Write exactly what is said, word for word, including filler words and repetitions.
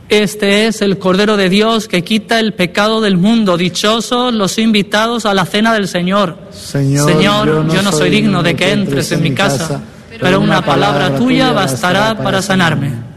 Este es el Cordero de Dios que quita el pecado del mundo. Dichosos los invitados a la cena del Señor. Señor, Señor, yo no, yo no soy digno de que entres en mi casa, pero una palabra tuya bastará para sanarme.